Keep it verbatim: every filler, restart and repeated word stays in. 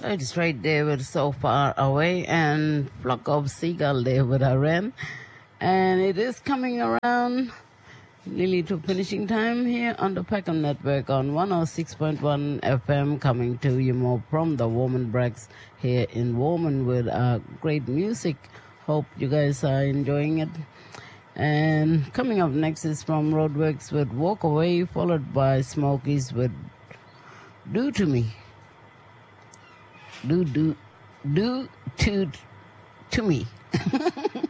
It's right there with So Far Away and Flock of Seagull there with a wren. And it is coming around nearly to finishing time here on the Peckham Network on one oh six point one F M, coming to you more from the Woman Breaks here in Woman with uh, great music. Hope you guys are enjoying it. And coming up next is from Roadworks with Walk Away, followed by Smokies with Do To Me. Do, do, do to, to me.